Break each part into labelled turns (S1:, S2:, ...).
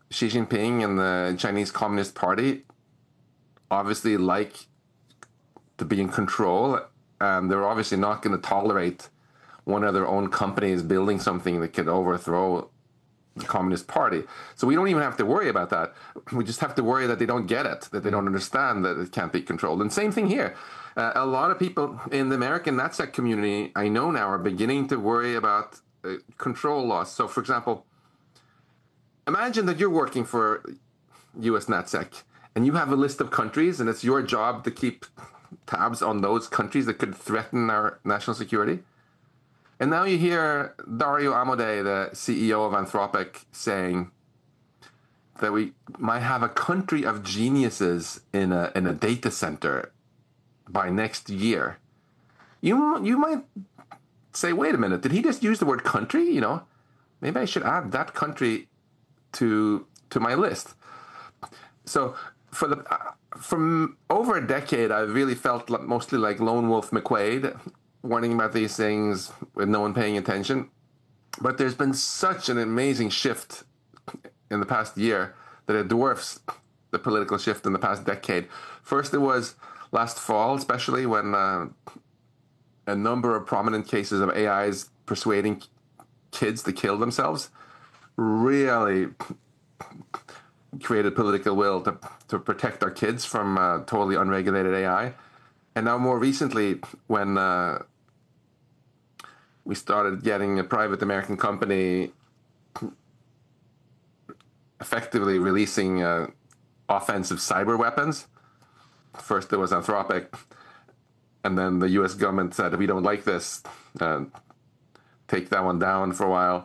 S1: Xi Jinping and the Chinese Communist Party obviously like to be in control, and they're obviously not going to tolerate one of their own companies building something that could overthrow the Communist Party. So we don't even have to worry about that. We just have to worry that they don't get it, that they don't understand that it can't be controlled. And same thing here. A lot of people in the American NatSec community, I know now, are beginning to worry about control loss. So, for example, imagine that you're working for US NatSec and you have a list of countries, and it's your job to keep tabs on those countries that could threaten our national security. And now you hear Dario Amodei, the CEO of Anthropic, saying that we might have a country of geniuses in a data center by next year. You might say, wait a minute, did he just use the word country? You know, maybe I should add that country to my list. So from over a decade, I've really felt mostly like Lone Wolf McQuade, warning about these things with no one paying attention. But there's been such an amazing shift in the past year that it dwarfs the political shift in the past decade. First, it was last fall, especially when a number of prominent cases of AIs persuading kids to kill themselves really created political will to protect our kids from totally unregulated AI. And now more recently, when we started getting a private American company effectively releasing offensive cyber weapons. First there was Anthropic, and then the US government said, we don't like this, take that one down for a while.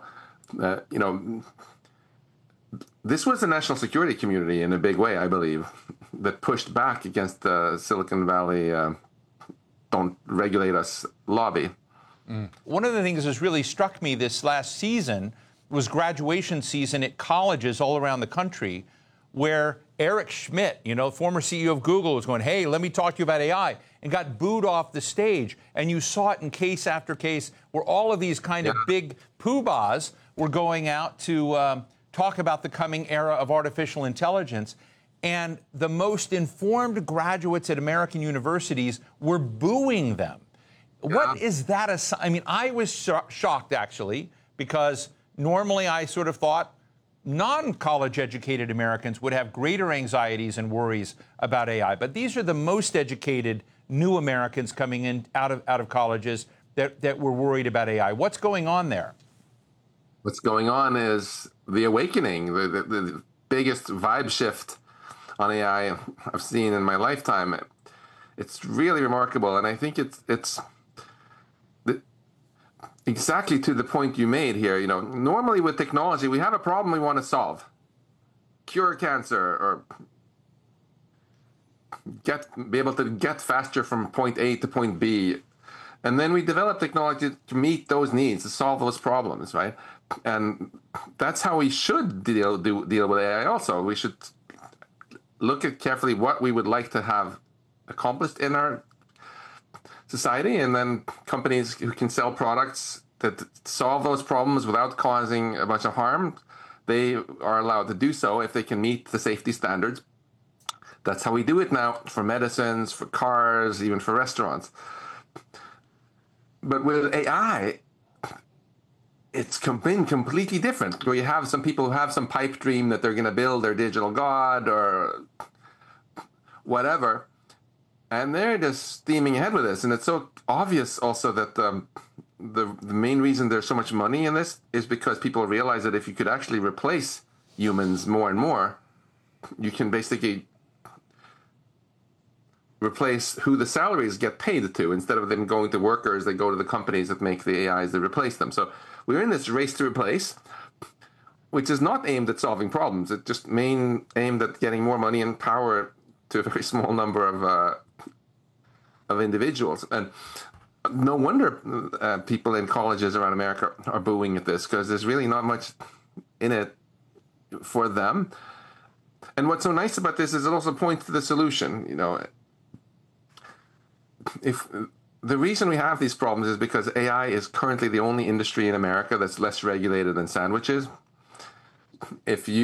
S1: This was the national security community in a big way, I believe, that pushed back against the Silicon Valley don't regulate us lobby.
S2: One of the things that's really struck me this last season was graduation season at colleges all around the country, where Eric Schmidt, former CEO of Google, was going, hey, let me talk to you about AI, and got booed off the stage. And you saw it in case after case where all of these kind of big poobahs were going out to talk about the coming era of artificial intelligence. And the most informed graduates at American universities were booing them. What is that? I was shocked, actually, because normally I sort of thought non-college educated Americans would have greater anxieties and worries about AI. But these are the most educated new Americans coming in out of colleges that were worried about AI. What's going on there?
S1: What's going on is the awakening, the biggest vibe shift on AI I've seen in my lifetime. It's really remarkable, and I think it's exactly to the point you made here. Normally with technology, we have a problem we want to solve. Cure cancer, or be able to get faster from point A to point B. And then we develop technology to meet those needs, to solve those problems, right? And that's how we should deal with AI also. We should look at carefully what we would like to have accomplished in our society, and then companies who can sell products that solve those problems without causing a bunch of harm, they are allowed to do so if they can meet the safety standards. That's how we do it now for medicines, for cars, even for restaurants. But with AI, it's been completely different, where you have some people who have some pipe dream that they're going to build their digital god or whatever, and they're just steaming ahead with this. And it's so obvious also that the main reason there's so much money in this is because people realize that if you could actually replace humans more and more, you can basically replace who the salaries get paid to. Instead of them going to workers, they go to the companies that make the AIs that replace them. So we're in this race to replace, which is not aimed at solving problems. It's just aimed at getting more money and power to a very small number of individuals. And no wonder people in colleges around America are booing at this, because there's really not much in it for them. And what's so nice about this is it also points to the solution. If the reason we have these problems is because AI is currently the only industry in America that's less regulated than sandwiches. If you